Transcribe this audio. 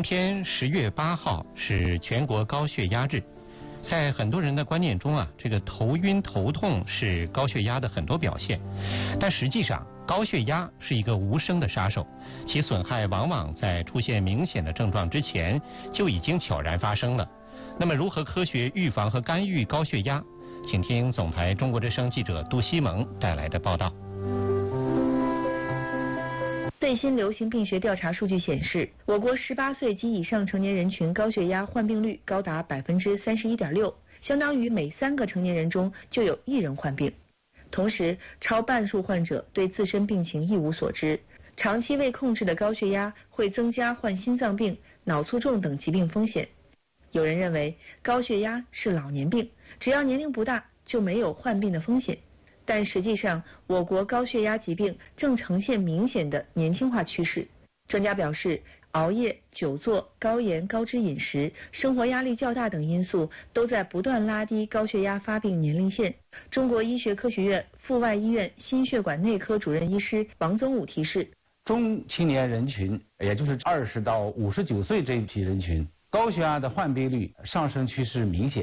天10月8号是全国高血压日，在很多人的观念中啊，这个头晕头痛是高血压的很多表现，但实际上高血压是一个无声的杀手，其损害往往在出现明显的症状之前就已经悄然发生了。那么如何科学预防和干预高血压？请听总台中国之声记者杜西蒙带来的报道。 最新流行病学调查数据显示，我国18岁及以上成年人群高血压患病率高达31.6%，相当于每3个成年人中就有1人患病。同时，超半数患者对自身病情一无所知，长期未控制的高血压会增加患心脏病、脑卒中等疾病风险。有人认为高血压是老年病，只要年龄不大就没有患病的风险。但实际上，我国高血压疾病正呈现明显的年轻化趋势。专家表示，熬夜、久坐、高盐、高脂饮食、生活压力较大等因素都在不断拉低高血压发病年龄线。中国医学科学院阜外医院心血管内科主任医师王宗武提示， 中青年人群，也就是20到59岁这一批人群，高血压的患病率上升趋势明显。